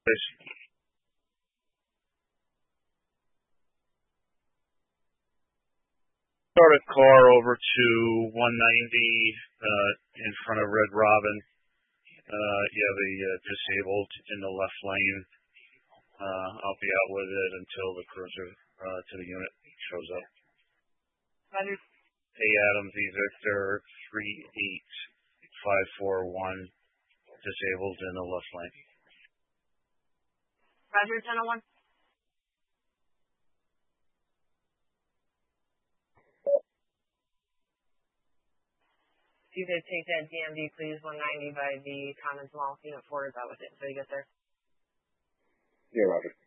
Start a car over to 190 in front of Red Robin. You have a disabled in the left lane. I'll be out with it until the cruiser to the unit shows up. Roger. Hey, Adam, V Victor 38541, disabled in the left lane. Roger, 1001. If you could take that DMV, please, 190 by the Commons Mall, Unit 4, is that with it until you get there? Yeah, Roger.